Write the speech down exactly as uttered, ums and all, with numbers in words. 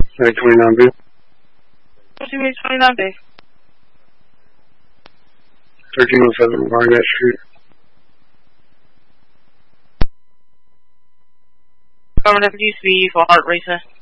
nine twenty-nine B. twenty-nine B. thirteen oh seven Barnett Street. Affirmative, used to be for heart racing.